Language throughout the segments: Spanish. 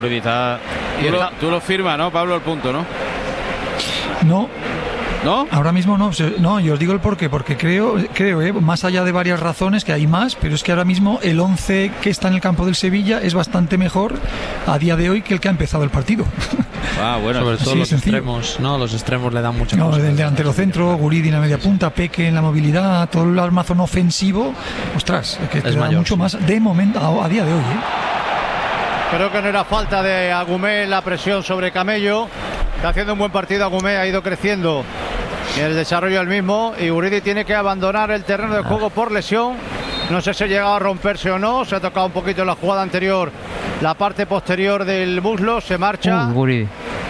Tú lo firmas, ¿no, Pablo, el punto, no? No, ahora mismo no, yo os digo el porqué, porque creo, más allá de varias razones, que hay más, pero es que ahora mismo el 11 que está en el campo del Sevilla es bastante mejor a día de hoy que el que ha empezado el partido. Bueno, sobre todo los extremos, ¿no? Los extremos le dan mucho. No, el delantero centro, Guridi en la media punta, Peque en la movilidad, todo el armazón ofensivo, ostras, que es mayor, mucho más de momento a día de hoy, Creo que no era falta de Agumé la presión sobre Camello. Está haciendo un buen partido Agumé, ha ido creciendo en el desarrollo del mismo, y Guridi tiene que abandonar el terreno de juego por lesión. No sé si ha llegado a romperse o no, se ha tocado un poquito en la jugada anterior, la parte posterior del muslo, se marcha. Guridi.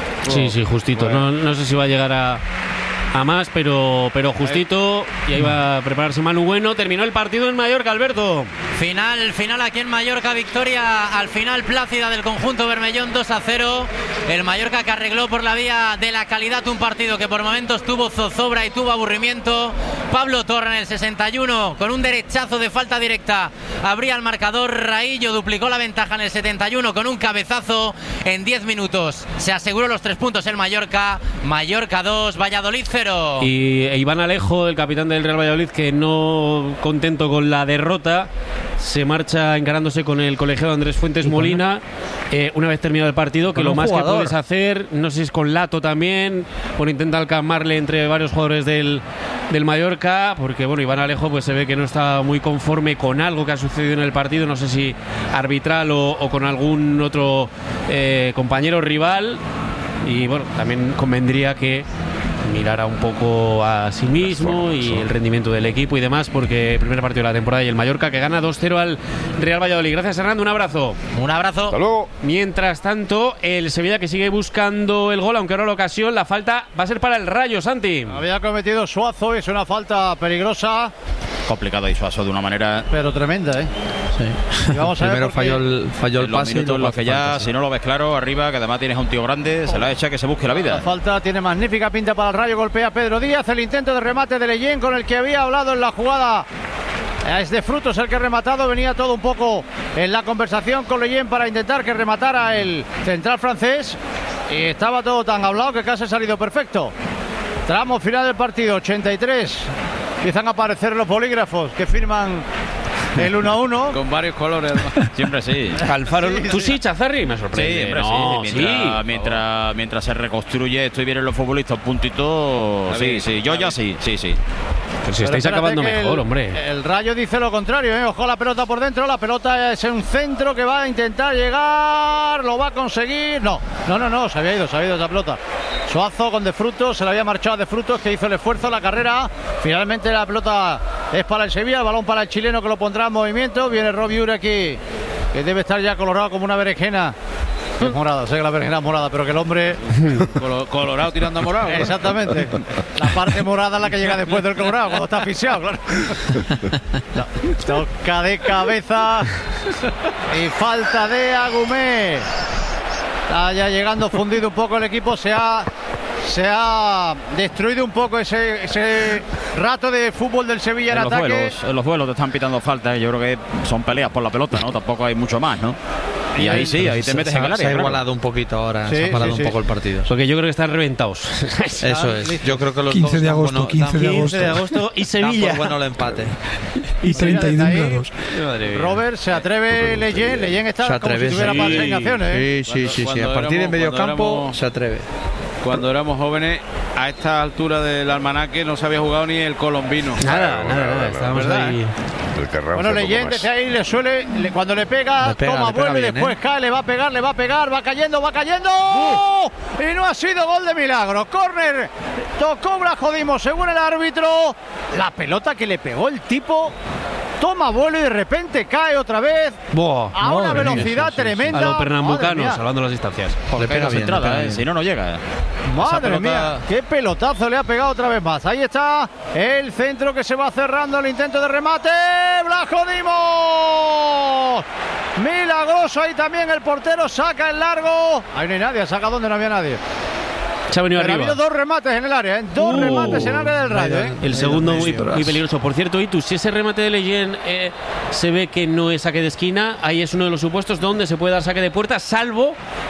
Sí, justito. Bueno. No sé si va a llegar a más, pero justito. Y ahí va a prepararse Manu Bueno. Terminó el partido en Mallorca, Alberto. Final aquí en Mallorca, victoria al final plácida del conjunto bermellón, 2-0. El Mallorca que arregló por la vía de la calidad un partido que por momentos tuvo zozobra y tuvo aburrimiento. Pablo Torre en el 61 con un derechazo de falta directa abría el marcador. Raillo duplicó la ventaja en el 71 con un cabezazo en 10 minutos. Se aseguró los 3 puntos el Mallorca. Mallorca 2, Valladolid 0. Y Iván Alejo, el capitán del Real Valladolid, que no contento con la derrota, se marcha encarándose con el colegiado Andrés Fuentes Molina, una vez terminado el partido, que lo más que puedes hacer, no sé si es con Lato también, intenta calmarle entre varios jugadores del Mallorca, porque Iván Alejo pues se ve que no está muy conforme con algo que ha sucedido en el partido, no sé si arbitral o con algún otro compañero rival, y también convendría que mirara un poco a sí mismo y el rendimiento del equipo y demás, porque el primer partido de la temporada y el Mallorca que gana 2-0 al Real Valladolid. Gracias, Hernando, un abrazo. Un abrazo. Hasta luego. Mientras tanto, el Sevilla que sigue buscando el gol, aunque ahora la ocasión, la falta va a ser para el Rayo, Santi. Había cometido Suazo, es una falta peligrosa. Complicado y Suazo de una manera pero tremenda, Sí. Vamos a Primero ver falló el pase, minutos en los que ya, si no lo ves claro, arriba, que además tienes a un tío grande, se la echa que se busque la vida. La falta tiene magnífica pinta para el Rayo, golpea a Pedro Díaz, el intento de remate de Leyen con el que había hablado en la jugada. Es de Frutos el que ha rematado, venía todo un poco en la conversación con Leyen para intentar que rematara el central francés, y estaba todo tan hablado que casi ha salido perfecto. Tramo final del partido, 83. Empiezan a aparecer los bolígrafos que firman el 1-1. Con varios colores, además. Siempre sí. Alfaro, ¿tú sí, Chazarri? Me sorprende. Sí, mientras se reconstruye, esto y vienen los futbolistas puntitos. Sí, yo ya sí. Pero si estáis acabando mejor, hombre. El Rayo dice lo contrario, Ojo, la pelota por dentro. La pelota es un centro que va a intentar llegar. ¿Lo va a conseguir? No, se había ido esa pelota. Suazo con De Frutos, se le había marchado a De Frutos, que hizo el esfuerzo, la carrera. Finalmente la pelota es para el Sevilla, el balón para el chileno, que lo pondrá en movimiento. Viene Robbie Ure aquí, que debe estar ya colorado como una berenjena. Es morada, sé que la berenjena es morada, pero que el hombre colorado tirando a morado. Exactamente. La parte morada es la que llega después del colorado, cuando está asfixiado, claro. Toca de cabeza y falta de Agumé. Está ya llegando fundido un poco el equipo, se ha destruido un poco ese rato de fútbol del Sevilla en ataque. En los duelos te están pitando falta, yo creo que son peleas por la pelota, ¿no? Tampoco hay mucho más, ¿no? Y ahí te metes en el área. Se ha igualado un poquito ahora, se ha parado un poco el partido. Porque yo creo que están reventados. Eso es. Yo creo que los 15 de agosto, 15 de agosto y Sevilla. Bueno el empate. Y 31 grados. Robert, se atreve Leyen está como si tuviera para 6 naciones. Sí. A partir de medio campo se atreve. Cuando éramos jóvenes, a esta altura del almanaque no se había jugado ni el colombino. Nada. Estábamos ahí. Bueno, Leyen desde ahí le suele, cuando le pega, toma vuelo y después cae, le va a pegar, va cayendo. Y no ha sido gol de milagro. Córner, tocó Blajodimo según el árbitro. La pelota que le pegó el tipo toma vuelo y de repente cae otra vez a una velocidad tremenda. A los pernambucanos, salvando las distancias. Le pega bien, si no llega. Madre mía, qué pelotazo le ha pegado otra vez más. Ahí está el centro que se va cerrando, el intento de remate. ¡Blajodimo! Milagroso ahí también el portero, saca el largo. Ahí no hay nadie, saca donde no había nadie. Se ha venido Pero arriba. ha habido 2 remates en el área, dos remates en el área del Rayo. El segundo muy peligroso. Por cierto, Itu, si ese remate de Leyen se ve que no es saque de esquina, ahí es uno de los supuestos donde se puede dar saque de puerta, salvo